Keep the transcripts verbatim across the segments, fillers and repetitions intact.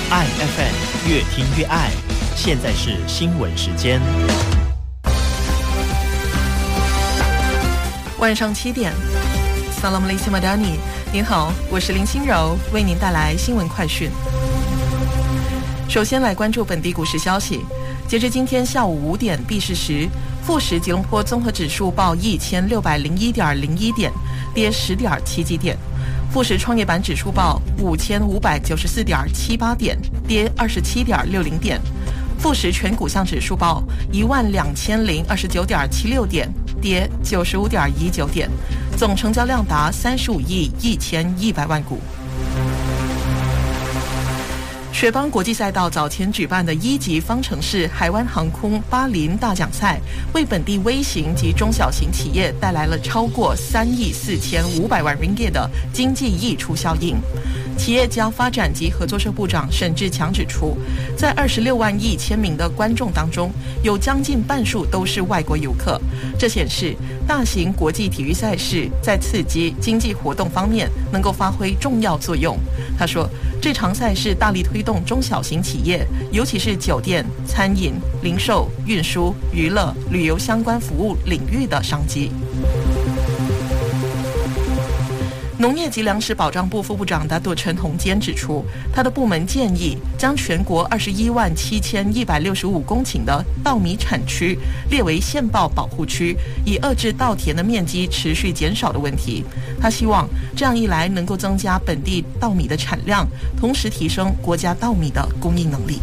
爱 F M 越听越爱。现在是新闻时间。 晚上七点 Assalamualaikum Madani， 您好，我是林心柔，为您带来新闻快讯。首先来关注本地股市消息。截至今天下午五点闭市时，富时吉隆坡综合指数报一千六百零一点零一点，跌十点七几点；富时创业板指数报五千五百九十四点七八点，跌二十七点六零点；富时全股项指数报一万两千零二十九点七六点，跌九十五点一九点，总成交量达三十五亿一千一百万股。雪邦国际赛道早前举办的一级方程式海湾航空巴林大奖赛，为本地微型及中小型企业带来了超过三亿四千五百万 ringgit 的经济溢出效应。企业家发展及合作社部长沈志强指出，在二十六万亿签名的观众当中，有将近半数都是外国游客，这显示大型国际体育赛事在刺激经济活动方面能够发挥重要作用。他说，这场赛事大力推动中小型企业，尤其是酒店、餐饮、零售、运输、娱乐、旅游相关服务领域的商机。农业及粮食保障部副部长达杜陈宏坚指出，他的部门建议将全国二十一万七千一百六十五公顷的稻米产区列为县报保护区，以遏制稻田的面积持续减少的问题。他希望这样一来能够增加本地稻米的产量，同时提升国家稻米的供应能力。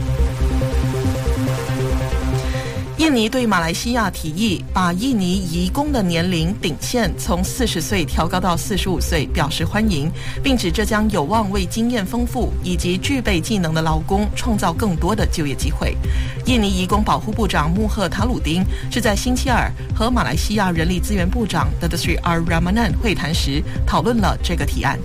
印尼对马来西亚提议把印尼移工的年龄顶线从四十岁调高到四十五岁，表示欢迎，并指这将有望为经验丰富以及具备技能的劳工创造更多的就业机会。印尼移工保护部长穆赫塔鲁丁是在星期二和马来西亚人力资源部长 Datuk Seri R Ramanan 会谈时讨论了这个提案。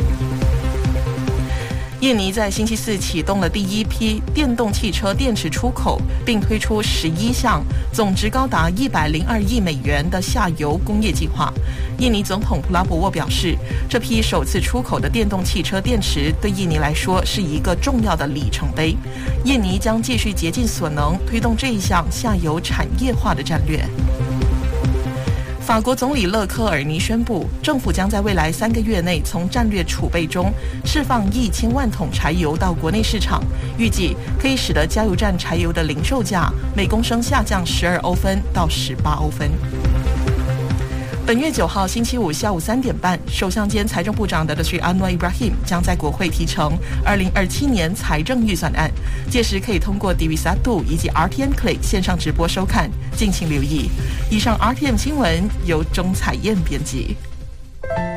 印尼在星期四启动了第一批电动汽车电池出口，并推出十一项总值高达一百零二亿美元的下游工业计划。印尼总统普拉博沃表示，这批首次出口的电动汽车电池对印尼来说是一个重要的里程碑。印尼将继续竭尽所能推动这一项下游产业化的战略。法国总理勒科尔尼宣布，政府将在未来三个月内从战略储备中释放一千万桶柴油到国内市场，预计可以使得加油站柴油的零售价每公升下降十二欧分到十八欧分。本月九号星期五下午三点半，首相兼财政部长的 Datuk Seri Anwar Ibrahim 将在国会提呈二零二七年财政预算案，届时可以通过 D V 三 以及 R T M Click 线上直播收看，敬请留意。以上 R T M 新闻由钟彩燕编辑。